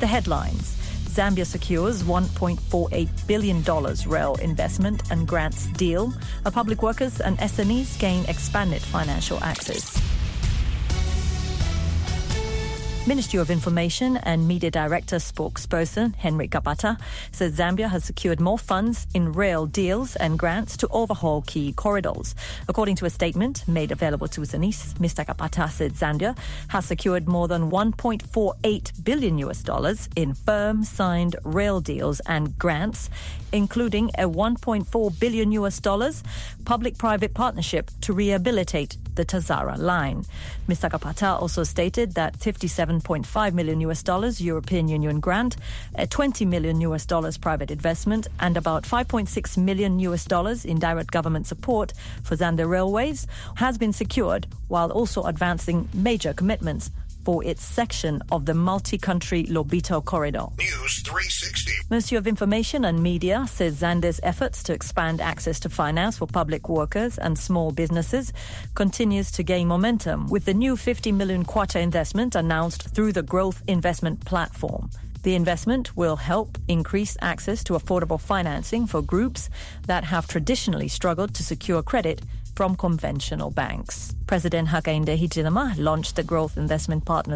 The headlines. Zambia secures $1.48 billion rail investment and grants deal. Public workers and SMEs gain expanded financial access. Ministry of Information and Media Director spokesperson Henry Kapata said Zambia has secured more funds in rail deals and grants to overhaul key corridors. According to a statement made available to Zanis, Mr. Kapata said Zambia has secured more than $1.48 billion in firm signed rail deals and grants, including a $1.4 billion public-private partnership to rehabilitate the Tazara line. Mr. Kapata also stated that $57.5 million European Union grant, a $20 million private investment, and about $5.6 million in direct government support for Zambia Railways has been secured, while also advancing major commitments for its section of the multi-country Lobito corridor. News 360. Ministry of Information and Media says Zambia's efforts to expand access to finance for public workers and small businesses continues to gain momentum, with the new 50 million kwacha investment announced through the Growth Investment Platform. The investment will help increase access to affordable financing for groups that have traditionally struggled to secure credit from conventional banks. President Hakainde Hichilema launched the Growth Investment Partners